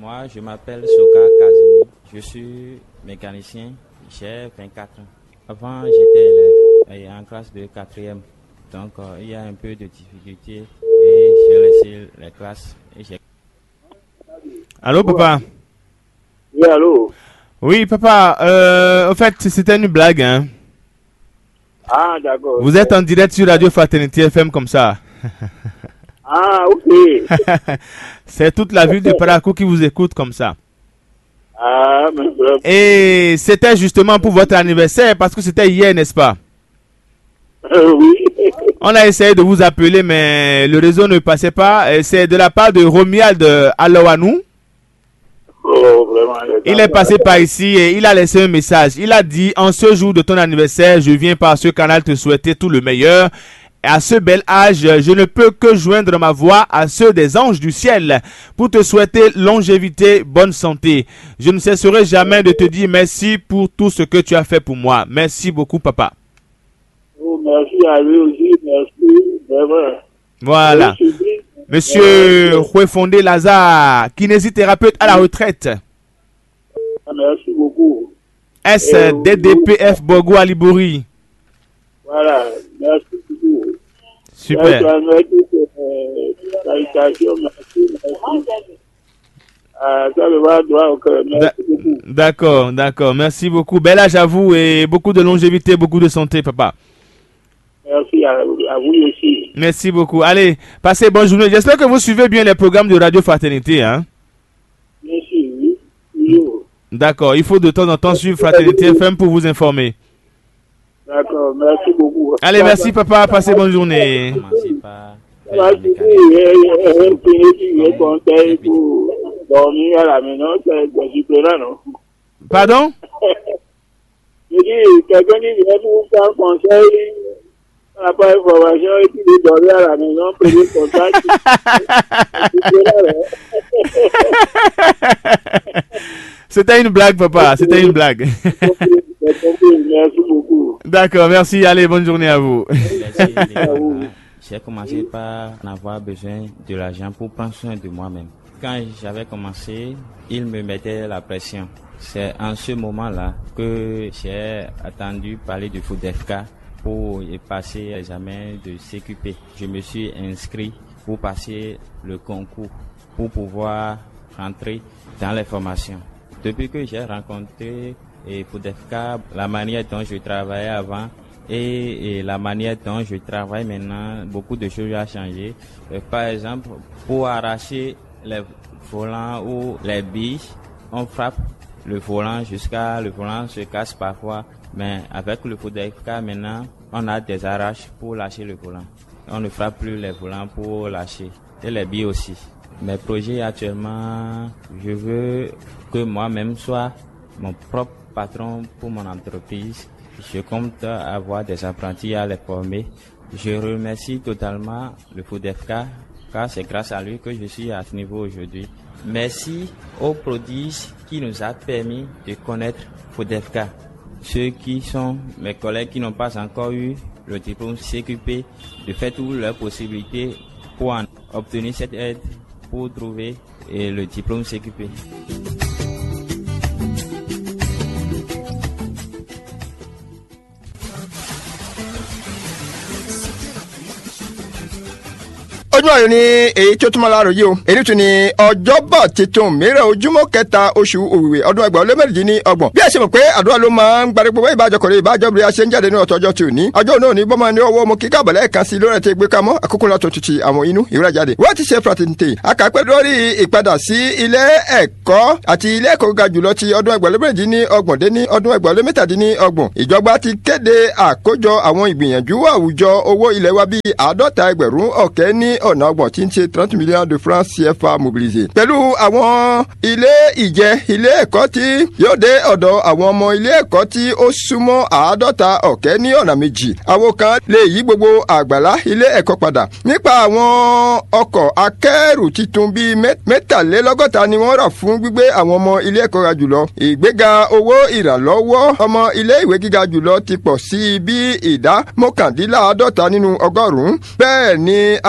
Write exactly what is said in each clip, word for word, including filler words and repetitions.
Moi, je m'appelle Soka Kazumi. Je suis mécanicien. J'ai vingt-quatre ans. Avant, j'étais élève en classe de quatrième. Donc, euh, il y a un peu de difficulté et j'ai laissé les classes. Et j'ai... Allô, papa? Oui, allô? Oui, papa. Euh, en fait, c'était une blague, hein? Ah, d'accord. Vous êtes en direct sur Radio Fraternité F M comme ça. Ah, ok. C'est toute la ville de Parakou qui vous écoute comme ça. Ah, mais vraiment. Et c'était justement pour votre anniversaire parce que c'était hier, n'est-ce pas? Euh, oui. On a essayé de vous appeler, mais le réseau ne passait pas. Et c'est de la part de Romuald Alowanou. Oh, vraiment. Il est passé par ici et il a laissé un message. Il a dit, en ce jour de ton anniversaire, je viens par ce canal te souhaiter tout le meilleur. À ce bel âge, je ne peux que joindre ma voix à ceux des anges du ciel pour te souhaiter longévité, bonne santé. Je ne cesserai jamais de te dire merci pour tout ce que tu as fait pour moi. Merci beaucoup, papa. Oh, merci à lui aussi, merci, vraiment. Voilà. Monsieur Huefondé Lazare, kinésithérapeute à la retraite. Merci beaucoup. S D D P F Bogo Alibouri. Voilà, merci beaucoup. Super. D'accord, d'accord. Merci beaucoup. Bel âge à vous et beaucoup de longévité, beaucoup de santé, papa. Merci à, à vous aussi. Merci beaucoup. Allez, passez bonne journée. J'espère que vous suivez bien les programmes de Radio Fraternité, hein? Merci, oui. oui. D'accord. Il faut de temps en temps suivre Fraternité F M pour vous informer. D'accord, merci beaucoup. Allez, merci papa, passez bonne journée. Commencez par Merci, je conseille pour dormir à la maison, c'est super, non? Pardon? Je dis, quelqu'un qui vient pour faire conseil, on n'a pas d'information et puis de dormir à la maison, payer contact. C'était une blague, papa, c'était une blague. Merci beaucoup. D'accord, merci. Allez, bonne journée à vous. J'ai commencé par avoir besoin de l'argent pour prendre soin de moi-même. Quand j'avais commencé, il me mettait la pression. C'est en ce moment-là que j'ai attendu parler du FODEFK pour passer l'examen de C Q P. Je me suis inscrit pour passer le concours, pour pouvoir rentrer dans les formations. Depuis que j'ai rencontré et FODEFK, la manière dont je travaillais avant et, et la manière dont je travaille maintenant, beaucoup de choses ont changé. Euh, par exemple, pour arracher les volants ou les billes, on frappe le volant jusqu'à le volant se casse parfois, mais avec le FODEFK maintenant, on a des arraches pour lâcher le volant. On ne frappe plus les volants pour lâcher et les billes aussi. Mes projets actuellement, je veux que moi-même soit mon propre patron pour mon entreprise. Je compte avoir des apprentis à les former. Je remercie totalement le FODEFK car c'est grâce à lui que je suis à ce niveau aujourd'hui. Merci aux prodiges qui nous a permis de connaître FODEFK. Ceux qui sont mes collègues qui n'ont pas encore eu le diplôme C Q P, de faire toutes leurs possibilités pour en obtenir cette aide pour trouver le diplôme C Q P. ọjọ́ ayọ̀ ni èyí tí ó túmọ̀ láàrọ̀ yìí o èyí tún ni ọjọ́bọ̀ tuntun mìíràn ojúmọ́ kẹta oṣù òwìwí ọdún ẹgbàá ó lé mẹ́rìndínlọ́gbọ̀n bí a ṣe mọ̀ pé àdúrà ló máa ń gbàdé gbogbo ìbájọkọ̀rẹ́ ìbájọ́bìrì a ṣe ń jáde ní ọ̀tọ̀ọjọ́ tí ò ní ọjọ́ náà ní bọ́mọ ní ọwọ́ mo kíkà bọ̀lẹ́ kan sí lórí ẹ̀tẹ́ gbé kamọ́ àkókò lọ́tọ̀ tutù àwọn inú ìwúrà jáde wọ́n ti ṣe fraternité akàpẹ́ lórí ìpadà sí ilé ẹ̀kọ́ àti ilé ẹ̀kọ́ ga jùlọ ti ọdún ẹgbàá lé mẹ́rìndínlọ́gbọ̀n dé ní ọdún ẹgbàá lé mẹ́tàdínlọ́gbọ̀n ìjọba ti kéde àkójọ àwọn ìgbìyànjú àwùjọ owó ilẹ̀ wa bíi àádọ́ta ẹgbẹ̀rún ọ̀kẹ́ ní ọ̀nà ọgbọ̀n tí ń ṣe trente millions de francs C F A mobilisés. pẹ̀lú àwọn ilé ìjẹ ilé ẹ̀kọ́ tí yóò dé ọ̀dọ̀ àwọn ọmọ ilé ẹ̀kọ́ tí ó súnmọ́ àádọ́ta ọ̀kẹ́ ní ọ̀nà méjì. àwọn kan lè yí gbogbo àgbàlá ilé ẹ̀kọ́ padà. nípa àwọn ọkọ̀ akẹ́rù titun bíi mẹ́tàlélọ́gọ́ta ni wọ́n rà fún gbígbé àwọn ọmọ ilé ẹ̀kọ́ ga jùlọ. ìgbéga owó ìrànlọ́wọ́ ọmọ ilé ìwé gíga jùlọ ti pọ̀ sí bí ìdá mọ́kàndínláàádọ́ta nínú ọgọ́rùn-ún. bẹ́ẹ̀ ni a ti ké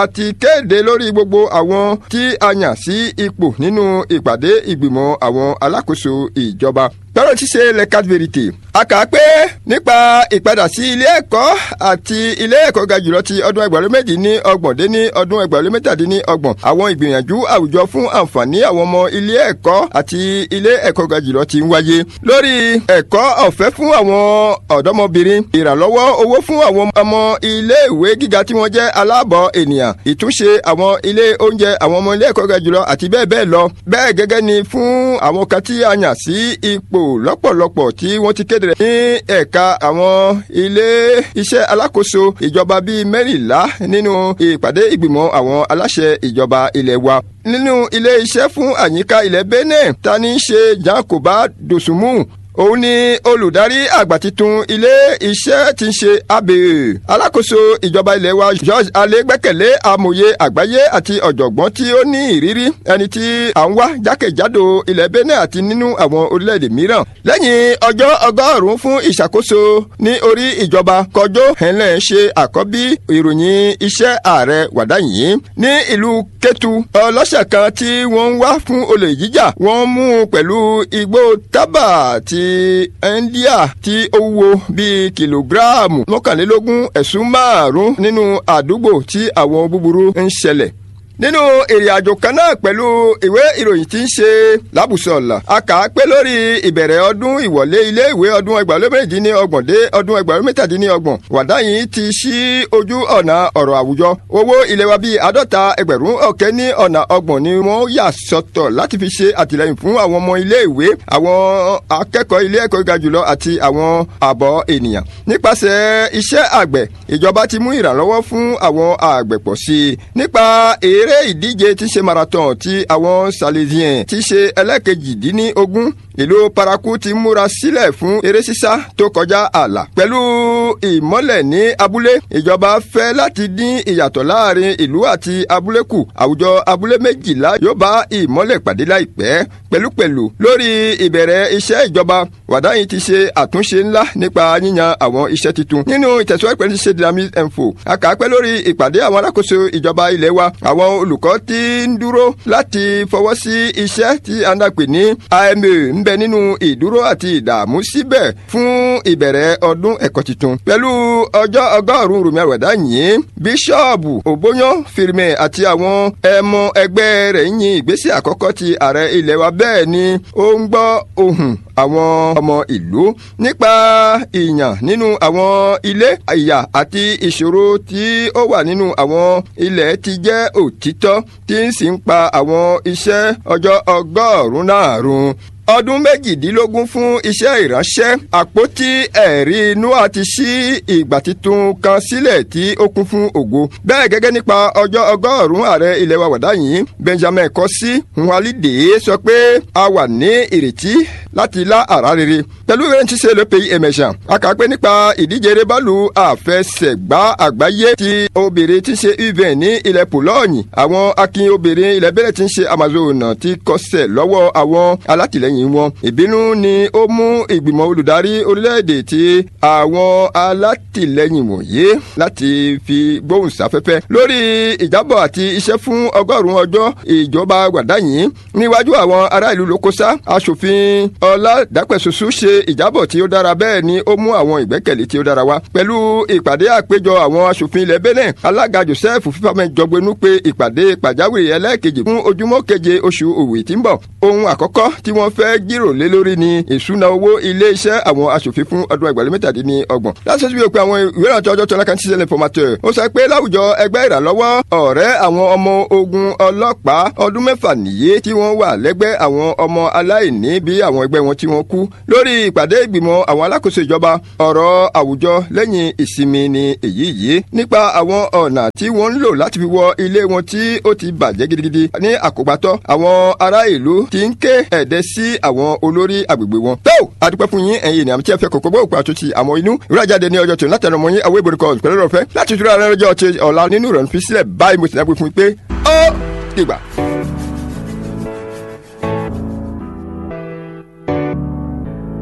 kéde lórí gbogbo àwọn tí a yàn sí ipò nínú ìpàdé ìgbìmọ̀ àwọn alákòóso ìjọba. Tọ́rọ̀ ti ṣe le quatre vérité. A kà á pé nípa ìpadà sí ilé ẹ̀kọ́ àti ilé ẹ̀kọ́ ga jùlọ ti ọdún ẹgbẹ̀rún méjì ní ọgbọ̀n dé ní ọdún ẹgbẹ̀rún mẹ́tàdínní ọgbọ̀n. Àwọn ìgbìyànjú àwùjọ fún àǹfààní àwọn ọmọ ilé ẹ̀kọ́ àti ilé ẹ̀kọ́ ga jùlọ ti ń wáyé. Lórí ẹ̀kọ́ ọ̀fẹ́ fún àwọn ọ̀dọ́mọbìnrin, ìrànlọ́wọ́ owó fún àwọn ọmọ ilé ìwé gíga tí wọ́n jẹ́ aláàbọ̀ ènìyàn, ìtúnṣe àwọn ilé oúnjẹ àwọn ọmọ ilé ẹ̀kọ́ ga jùlọ àti bẹ́ẹ̀ bẹ́ẹ̀ lọ. Bẹ́ẹ̀ gẹ́gẹ́ ni fún àwọn kan tí a yàn sí ipò lọ́pọ̀lọpọ̀ tí wọ́n ti kéde ní ẹ̀ka àwọn ilé iṣẹ́ alákòóso ìjọba bíi mẹ́rìnlá nínú ìpàdé ìgbìmọ̀ àwọn aláṣẹ ìjọba ilẹ̀ wa. Nínú ilé iṣẹ́ fún àyíká ilẹ̀ Benin ta ní ṣe Jankoba Dosunmu, òun ni olùdarí àgbà titun ilé iṣẹ́ tí ń ṣe A B E. Alákòóso ìjọba ilẹ̀ wa George Alé gbẹ́kẹ̀lé amòye àgbáyé àti ọ̀jọ̀gbọ́n tí ó ní ìrírí ẹni tí à ń wá jákèjádò ilẹ̀ Benin àti nínú àwọn orílẹ̀-èdè mìíràn. Lẹ́yìn ọjọ́ ọgọ́rùn-ún fún ìṣàkóso ní orí ìjọba, Kọjó Hẹ̀nlẹ̀ ṣe àkọ́bí ìròyìn iṣẹ́ ààrẹ Wàdáyìn ní ìlú Kétu. Ọlọ́ṣà kan tí wọ́n ń wá fún olè jíjà wọ́n mú pẹ̀lú igbó tábà ti India tí ó wúwo bíi kìlógíráàmù mọ́kànlélógún ẹ̀sùn márùn-ún nínú àdúgbò tí àwọn búburú ń ṣẹlẹ̀. Nínú ìrìn àjò kan náà pẹ̀lú ìwé ìròyìn tí ń ṣe lábùsọ̀lá, a kà á pé lórí ìbẹ̀rẹ̀ ọdún ìwọlé ilé ìwé ọdún ẹgbẹ̀rún méjìdínní ọgbọ̀n dé ọdún ẹgbẹ̀rún mẹ́tàdínní ọgbọ̀n, Wàdáyìn ti ṣí ojú ọ̀nà ọ̀rọ̀ àwùjọ. Owó ilé wa bíi àádọ́ta ẹgbẹ̀rún ọ̀kẹ́ ní ọ̀nà ọgbọ̀n ni wọ́n yà sọ́tọ̀ láti fi ṣe àtìlẹ́yìn fún àwọn ọmọ ilé ìwé, àwọn akẹ́kọ̀ọ́ ilé ẹ̀kọ́ gíga jùlọ àti àwọn àbọ̀ ènìyàn. Nípasẹ̀ iṣẹ́ àgbẹ̀, ìjọba ti mú ìrànlọ́wọ́ fún àwọn àgbẹ̀ pọ̀ sí i. Nípa èrè eré ìdíje tí ṣe marathon ti àwọn Salesiens tí ṣe ẹlẹ́kejìdínlógún, ìlú Parakou ti múra sílẹ̀ fún eré sísá tó kọjá ààlà. Pẹ̀lú ìmọ́lẹ̀ ní abúlé, ìjọba fẹ́ láti dín ìyàtọ̀ láàrin ìlú àti abúlé kù. Àwùjọ abúlé méjìlá yóò bá ìmọ́lẹ̀ pàdé láìpẹ́. Pẹ̀lúpẹ̀lú lórí ìbẹ̀rẹ̀ iṣẹ́ ìjọba, Wàdáyìn ti ṣe àtúnṣe ńlá nípa yíyan àwọn iṣẹ́ tuntun. Nínú ìtẹ̀síwájú pẹ̀lú ṣe Dynamic Info, a kà á pé lórí ìpàdé àwọn alákòóso ìjọba ilé wa, àwọn olùkọ́ ti ń dúró láti fọwọ́ sí iṣẹ́ tí a ń dàpè ní A M E ń bẹ nínú ìdúró àti ìdààmú síbẹ̀ fún ìbẹ̀rẹ̀ ọdún ẹ̀kọ́ tuntun. Pẹ̀lú ọjọ́ ọgọ́rùn-ún Rùmí Wàdáyìn, Bíṣọ́ọ̀bù Òbóyán Fìrìmẹ àti àwọn ẹmọ ẹgbẹ́ rẹ̀ ń yin ìgbésẹ̀ àkọ́kọ́ ti ààrẹ ilẹ̀ wa, bẹ́ẹ̀ ni ó ń gbọ́ ohùn àwọn ọmọ ìlú nípa ìyàn nínú àwọn ilé ìyà àti ìṣòro tí ó wà nínú àwọn ilẹ̀ ti jẹ́ òtítọ́ tí ń sì ń pa àwọn iṣẹ́ ọjọ́ ọgọ́rùn-ún náà run. Ọdún méjìdínlógún fún iṣẹ́ ìránṣẹ́, àpótí ẹ̀rí Nóà ti ṣí ìgbà titun kan sílẹ̀ tí ó kún fún ògo. Bẹ́ẹ̀ gẹ́gẹ́ nípa ọjọ́ ọgọ́rùn-ún ààrẹ ilẹ̀ wa Wàdáyìn, Benjamin Kọ́sí Nwalide sọ pé a wà ní ìrètí láti lá àrá rere. Pẹ̀lú ìwé tí ṣe le pays émergent, a kà pé nípa ìdíje eré bọ́ọ̀lù àfẹsẹ̀gbá àgbáyé ti obìnrin tí ń ṣe U vingt ní ilẹ̀ Pòlọ́ọ̀nì. Àwọn akin obìnrin ilẹ̀ bẹ́rẹ̀ tí ń ṣe Amazon ti kọsẹ̀ lọ́wọ́ àwọn alátìlẹ́yìn wọn. Ìbínú ni ó mú ìgbìmọ̀ olùdarí orílẹ̀-èdè tí àwọn alátìlẹ́yìn wọ̀nyí láti fi gbóhùn sáfẹ́fẹ́ lórí ìjábọ̀ àti iṣẹ́ fún ọgọ́rùn-ún ọjọ́ ìjọba Wàdáyìn níwájú àwọn ará ìlú Lókòsá. Aṣòfin Ọládàpẹ̀sọsú ṣe ìjábọ̀ tí ó dára, bẹ́ẹ̀ ni ó mú àwọn ìgbẹ́kẹ̀lé tí ó dára wá. Pẹ̀lú ìpàdé àpéjọ àwọn aṣòfin ilẹ̀ Benin, alága Joseph Fífámẹ́ Jọgbẹ́nu pé ìpàdé pàjáwìrì ẹlẹ́ẹ̀kejì fún ojúmọ́ keje oṣù Òwe tí ń bọ̀. Ohun àkọ́kọ́ tí wọ́n fẹ́ jíròrò lé lórí ni ìṣúná owó ilé iṣẹ́ àwọn aṣòfin fún ọdún ẹgbẹ̀rún mẹ́tàdínní ọgbọ̀n. láti ṣe wípé àwọn ìwé ìrántí ọjọ́ tọ́lá kan ti ṣẹlẹ̀ formateur. ó sọ pé láwùjọ ẹgbẹ́ ìrànlọ́wọ́ ọ̀rẹ́ àwọn ọmọ ogun ọlọ́pàá ọdún mẹ́fà nìyé tí wọ́n wà lẹ́gbẹ́ àwọn ọmọ aláìní bí àwọn ẹgbẹ́ wọn tí wọ́n kú. lórí ìpàdé ìgbìmọ̀ àwọn alákòóso ìjọba, ọ̀rọ̀ àwùjọ lẹ́yìn ìsinmi ni èyí yìí nípa àwọn ọ̀nà tí wọ́n ń lò láti fi wọ ilé wọn tí ó ti bàjẹ́ gidigidi ní àkóbátọ́. àwọn ará ìlú ti ń ké ẹ̀dẹ́ sí àwọn olórí agbègbè wọn. tó adúpẹ́ fún yín ẹ̀yin ènìyàn tí ẹ fẹ́ kọ̀kọ́ bó òpin àtúntì àwọn inú ìrajáde ní ọjọ́ tó láti ẹnu ọmọ yín àwọn ìbòrí kan pẹ̀lú ọ̀fẹ́ láti tura ẹran ọjọ́ ọ̀la nínú ìrọ̀lùfín sílẹ̀ báyìí mo sì dábò fún yín pé ó dìgbà.